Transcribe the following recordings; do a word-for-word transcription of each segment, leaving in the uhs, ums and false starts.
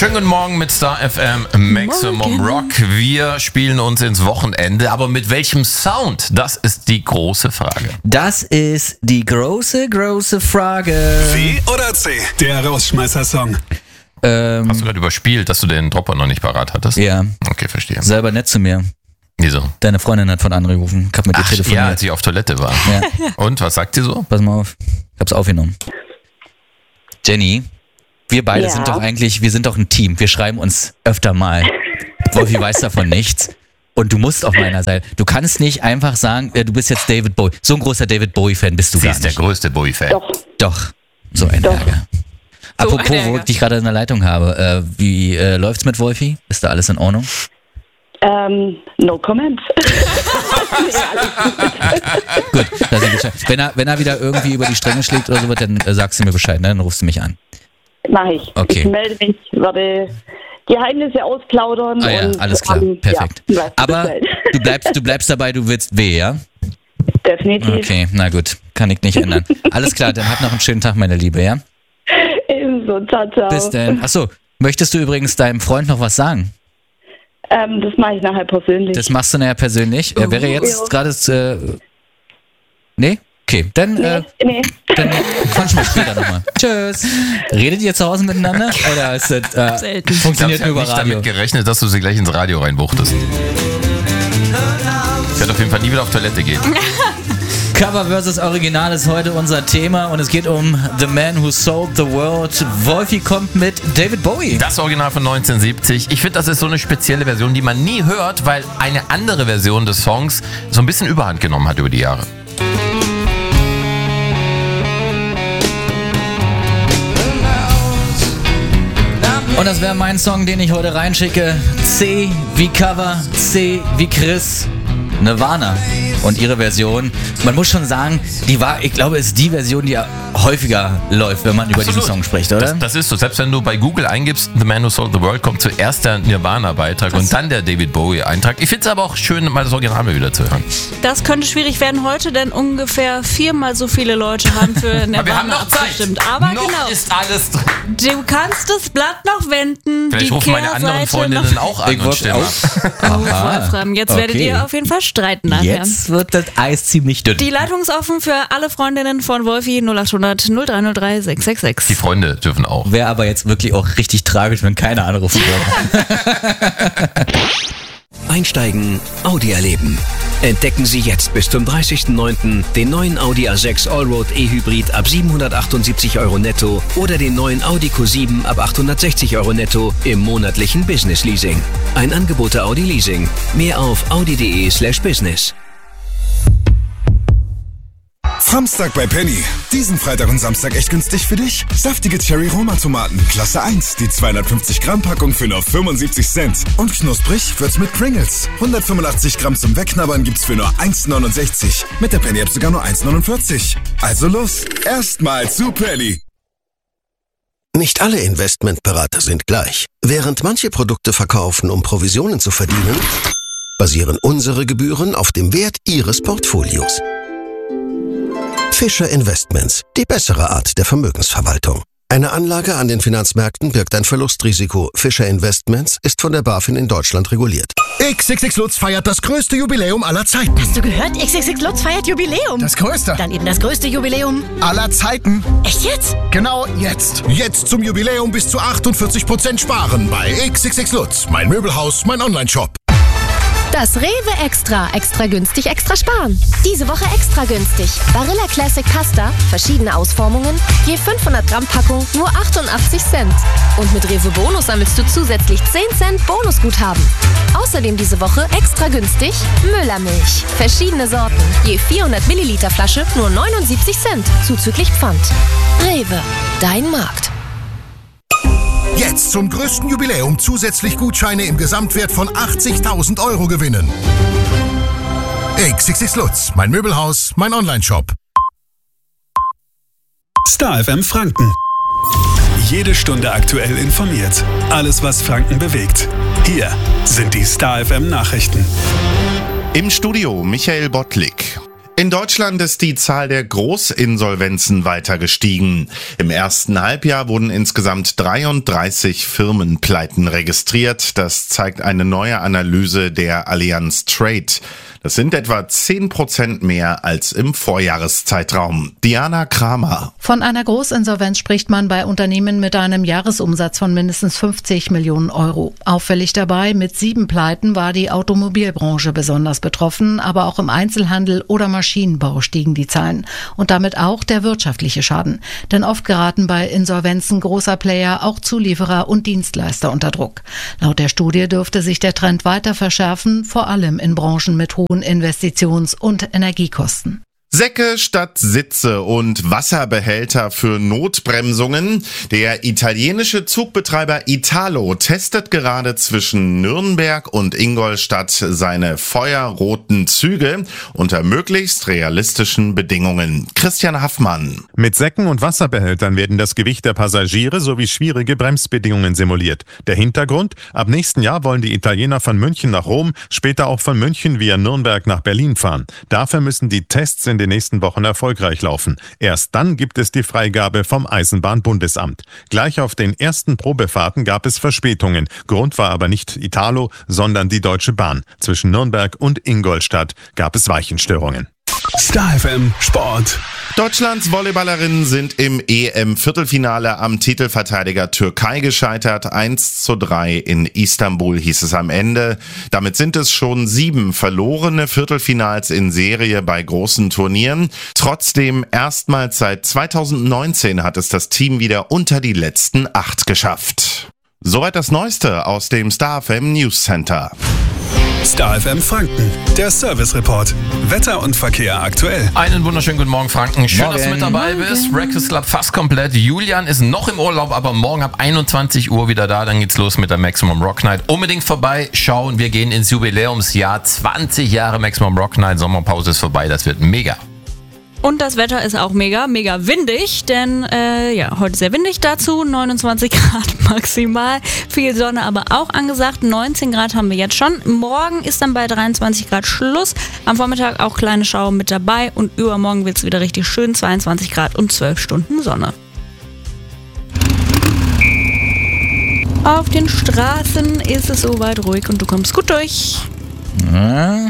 Schönen guten Morgen mit Star F M Maximum Morgen. Rock. Wir spielen uns ins Wochenende, aber mit welchem Sound? Das ist die große Frage. Das ist die große, große Frage. W oder C? Der Rausschmeißer-Song. Ähm, Hast du gerade überspielt, dass du den Dropper noch nicht parat hattest? Ja. Okay, verstehe. Sei aber nett zu mir. Wieso? Deine Freundin hat von angerufen. Ich hab mit ihr Ach, telefoniert. ja, als sie auf Toilette war. Ja. Und, was sagt sie so? Pass mal auf. Ich hab's aufgenommen. Jenny, wir beide Ja. sind doch eigentlich, wir sind doch ein Team. Wir schreiben uns öfter mal. Wolfi weiß davon nichts. Und du musst auf meiner Seite. Du kannst nicht einfach sagen, äh, du bist jetzt David Bowie. So ein großer David Bowie-Fan bist du Sie gar ist nicht. der größte Bowie-Fan. Doch. Doch. So ein Doch. Ärger. So Apropos, ein Ärger. wo ich dich gerade in der Leitung habe. Äh, wie äh, läuft's mit Wolfi? Ist da alles in Ordnung? Ähm, no comment. Gut, da sind Bescheid. Wenn er, wenn er wieder irgendwie über die Stränge schlägt oder so wird, dann äh, sagst du mir Bescheid, ne? Dann rufst du mich an. Mach ich. Okay. Ich melde mich, werde Geheimnisse ausplaudern. Ah ja, und, alles klar, ähm, perfekt. Ja, weißt du Aber Bescheid. du bleibst, du bleibst dabei, du willst weh, ja? Definitiv. Okay, na gut, kann ich nicht ändern. Alles klar, dann habt noch einen schönen Tag, meine Liebe, ja? Ebenso, ciao, ciao. Bis dann. Achso, möchtest du übrigens deinem Freund noch was sagen? Ähm, das mache ich nachher persönlich. Das machst du nachher persönlich. Er wäre jetzt Ja. gerade... Äh, nee? Okay, dann... nee, Äh, nee. Dann quatschen wir später nochmal. Tschüss. Redet ihr zu Hause miteinander? Oder ist das, äh, Selten. funktioniert Ich habe nur über nicht Radio? damit gerechnet, dass du sie gleich ins Radio reinbuchtest. Ich werde auf jeden Fall nie wieder auf Toilette gehen. Cover versus Original ist heute unser Thema und es geht um The Man Who Sold the World. Wolfi kommt mit David Bowie. Das Original von neunzehnhundertsiebzig. Ich finde, das ist so eine spezielle Version, die man nie hört, weil eine andere Version des Songs so ein bisschen Überhand genommen hat über die Jahre. Und das wäre mein Song, den ich heute reinschicke. C wie Cover, C wie Chris. Nirvana und ihre Version. Man muss schon sagen, die war, ich glaube, ist die Version, die häufiger läuft, wenn man über Absolut. diesen Song spricht, oder? Das, das ist so. Selbst wenn du bei Google eingibst, The Man Who Sold the World, kommt zuerst der Nirvana-Beitrag und dann der David Bowie-Eintrag. Ich finde es aber auch schön, mal das Original mal wieder zu hören. Das könnte schwierig werden heute, denn ungefähr viermal so viele Leute haben für Aber wir haben Nirvana noch Zeit. abgestimmt. Aber noch genau, ist alles drin. du kannst das Blatt noch wenden. Vielleicht die rufen meine anderen Kehrseite Freundinnen noch. auch an Ich und wollte stimmen auch- ab. Oh, Wolfram, jetzt werdet Okay. ihr auf jeden Fall streiten nachher. Jetzt wird das Eis ziemlich dünn. Die Leitung ist offen für alle Freundinnen von Wolfi null acht hundert null drei null drei sechs sechs sechs. Die Freunde dürfen auch. Wäre aber jetzt wirklich auch richtig tragisch, wenn keiner anrufen würde. Einsteigen, Audi erleben. Entdecken Sie jetzt bis zum dreißigsten neunten den neuen Audi A sechs Allroad E-Hybrid ab siebenhundertachtundsiebzig Euro netto oder den neuen Audi Q sieben ab achthundertsechzig Euro netto im monatlichen Business Leasing. Ein Angebot der Audi Leasing. Mehr auf audi.de slash business. Samstag bei Penny. Diesen Freitag und Samstag echt günstig für dich? Saftige Cherry-Roma-Tomaten, Klasse eins, die zweihundertfünfzig Gramm Packung für nur fünfundsiebzig Cent. Und knusprig wird's mit Pringles. hundertfünfundachtzig Gramm zum Wegknabbern gibt's für nur eins neunundsechzig. Mit der Penny-App sogar nur eins neunundvierzig. Also los, erstmal zu Penny. Nicht alle Investmentberater sind gleich. Während manche Produkte verkaufen, um Provisionen zu verdienen, basieren unsere Gebühren auf dem Wert Ihres Portfolios. Fischer Investments, die bessere Art der Vermögensverwaltung. Eine Anlage an den Finanzmärkten birgt ein Verlustrisiko. Fischer Investments ist von der BaFin in Deutschland reguliert. X X X Lutz feiert das größte Jubiläum aller Zeiten. Hast du gehört? X X X Lutz feiert Jubiläum. Das größte Dann eben das größte Jubiläum. aller Zeiten. Echt jetzt? Genau jetzt. Jetzt zum Jubiläum bis zu achtundvierzig Prozent sparen bei X X X Lutz. Mein Möbelhaus, mein Online-Shop. Das Rewe Extra. Extra günstig, extra sparen. Diese Woche extra günstig. Barilla Classic Pasta, verschiedene Ausformungen, je fünfhundert Gramm Packung, nur achtundachtzig Cent. Und mit Rewe Bonus sammelst du zusätzlich zehn Cent Bonusguthaben. Außerdem diese Woche extra günstig Müllermilch. Verschiedene Sorten, je vierhundert Milliliter Flasche, nur neunundsiebzig Cent, zuzüglich Pfand. Rewe, dein Markt. Jetzt zum größten Jubiläum zusätzlich Gutscheine im Gesamtwert von achtzigtausend Euro gewinnen. X X X Lutz, mein Möbelhaus, mein Online-Shop. Star F M Franken. Jede Stunde aktuell informiert. Alles, was Franken bewegt. Hier sind die Star F M Nachrichten. Im Studio Michael Bottlik. In Deutschland ist die Zahl der Großinsolvenzen weiter gestiegen. Im ersten Halbjahr wurden insgesamt dreiunddreißig Firmenpleiten registriert. Das zeigt eine neue Analyse der Allianz Trade. Das sind etwa zehn Prozent mehr als im Vorjahreszeitraum. Diana Kramer. Von einer Großinsolvenz spricht man bei Unternehmen mit einem Jahresumsatz von mindestens fünfzig Millionen Euro. Auffällig dabei, mit sieben Pleiten war die Automobilbranche besonders betroffen, aber auch im Einzelhandel oder Maschinenbau stiegen die Zahlen. Und damit auch der wirtschaftliche Schaden. Denn oft geraten bei Insolvenzen großer Player auch Zulieferer und Dienstleister unter Druck. Laut der Studie dürfte sich der Trend weiter verschärfen, vor allem in Branchen mit hohen Investitions- und Energiekosten. Säcke statt Sitze und Wasserbehälter für Notbremsungen. Der italienische Zugbetreiber Italo testet gerade zwischen Nürnberg und Ingolstadt seine feuerroten Züge unter möglichst realistischen Bedingungen. Christian Haffmann. Mit Säcken und Wasserbehältern werden das Gewicht der Passagiere sowie schwierige Bremsbedingungen simuliert. Der Hintergrund? Ab nächsten Jahr wollen die Italiener von München nach Rom, später auch von München via Nürnberg nach Berlin fahren. Dafür müssen die Tests in den nächsten Wochen erfolgreich laufen. Erst dann gibt es die Freigabe vom Eisenbahnbundesamt. Gleich auf den ersten Probefahrten gab es Verspätungen. Grund war aber nicht Italo, sondern die Deutsche Bahn. Zwischen Nürnberg und Ingolstadt gab es Weichenstörungen. Star F M Sport. Deutschlands Volleyballerinnen sind im E M-Viertelfinale am Titelverteidiger Türkei gescheitert. eins zu drei in Istanbul hieß es am Ende. Damit sind es schon sieben verlorene Viertelfinals in Serie bei großen Turnieren. Trotzdem erstmals seit zweitausendneunzehn hat es das Team wieder unter die letzten acht geschafft. Soweit das Neueste aus dem Star F M News Center. Star F M Franken, der Service Report. Wetter und Verkehr aktuell. Einen wunderschönen guten Morgen, Franken. Schön, Morgen. dass du mit dabei bist. Breakfast Club fast komplett. Julian ist noch im Urlaub, aber morgen ab einundzwanzig Uhr wieder da. Dann geht's los mit der Maximum Rock Night. Unbedingt vorbeischauen. Wir gehen ins Jubiläumsjahr. zwanzig Jahre Maximum Rock Night. Sommerpause ist vorbei. Das wird mega. Und das Wetter ist auch mega, mega windig, denn äh, ja, heute sehr windig dazu, neunundzwanzig Grad maximal, viel Sonne aber auch angesagt, neunzehn Grad haben wir jetzt schon. Morgen ist dann bei dreiundzwanzig Grad Schluss, am Vormittag auch kleine Schauer mit dabei und übermorgen wird es wieder richtig schön, zweiundzwanzig Grad und zwölf Stunden Sonne. Auf den Straßen ist es soweit ruhig und du kommst gut durch. Ja.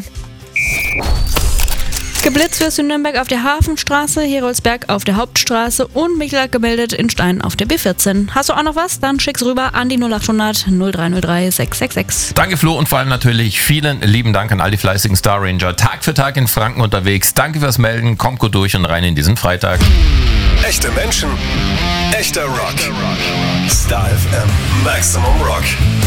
Geblitzt wirst du in Nürnberg auf der Hafenstraße, Heroldsberg auf der Hauptstraße und Michel gemeldet in Stein auf der B vierzehn. Hast du auch noch was? Dann schick's rüber an die null achthundert null drei null drei sechs sechs sechs. Danke Flo und vor allem natürlich vielen lieben Dank an all die fleißigen Star Ranger. Tag für Tag in Franken unterwegs. Danke fürs Melden. Kommt gut durch und rein in diesen Freitag. Echte Menschen, echter Rock. Star F M Maximum Rock.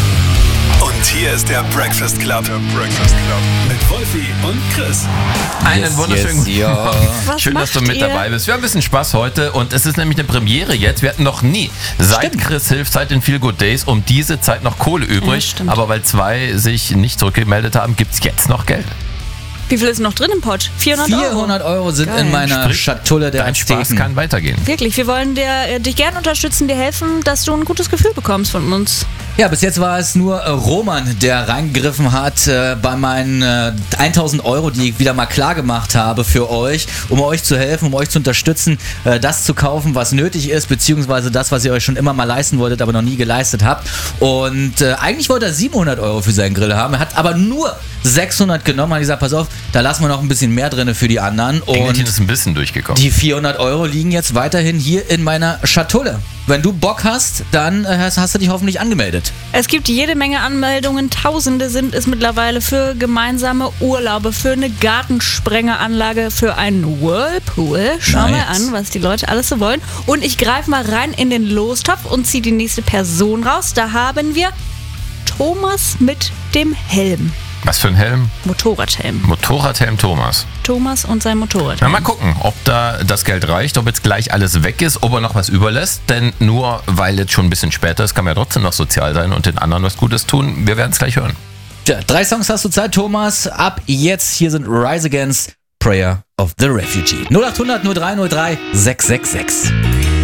Und hier ist der Breakfast Club. Der Breakfast Club. Mit Wolfi und Chris. Einen Yes, wunderschönen yes, guten ja. Morgen. Was Schön, dass du macht mit ihr? dabei bist. Wir haben ein bisschen Spaß heute und es ist nämlich eine Premiere jetzt. Wir hatten noch nie, seit Stimmt. Chris hilft, seit den Feel Good Days, um diese Zeit noch Kohle Ja, übrig. stimmt. Aber weil zwei sich nicht zurückgemeldet haben, gibt es jetzt noch Geld. Wie viel ist noch drin im Pott? vierhundert Euro. vierhundert Euro sind Geil. in meiner Sprich, Schatulle der Dein Spaß Azteken. kann weitergehen. Wirklich, wir wollen dir, äh, dich gerne unterstützen, dir helfen, dass du ein gutes Gefühl bekommst von uns. Ja, bis jetzt war es nur äh, Roman, der reingegriffen hat äh, bei meinen äh, tausend Euro, die ich wieder mal klar gemacht habe für euch, um euch zu helfen, um euch zu unterstützen, äh, das zu kaufen, was nötig ist, beziehungsweise das, was ihr euch schon immer mal leisten wolltet, aber noch nie geleistet habt. Und äh, eigentlich wollte er siebenhundert Euro für seinen Grill haben, er hat aber nur sechshundert genommen, hat gesagt, pass auf, da lassen wir noch ein bisschen mehr drin für die anderen. Engelchen Und ist ein bisschen durchgekommen. die vierhundert Euro liegen jetzt weiterhin hier in meiner Schatulle. Wenn du Bock hast, dann äh, hast, hast du dich hoffentlich angemeldet. Es gibt jede Menge Anmeldungen, Tausende sind es mittlerweile für gemeinsame Urlaube, für eine Gartensprengeranlage, für einen Whirlpool. Schau Nice. mal an, was die Leute alles so wollen. Und ich greife mal rein in den Lostopf und ziehe die nächste Person raus. Da haben wir Thomas mit dem Helm. Was für ein Helm? Motorradhelm. Motorradhelm Thomas. Thomas und sein Motorrad. Na, mal gucken, ob da das Geld reicht, ob jetzt gleich alles weg ist, ob er noch was überlässt. Denn nur weil jetzt schon ein bisschen später ist, kann man ja trotzdem noch sozial sein und den anderen was Gutes tun. Wir werden es gleich hören. Tja, drei Songs hast du Zeit, Thomas. Ab jetzt, hier sind Rise Against, Prayer of the Refugee. null achthundert null drei null drei sechs sechs sechs.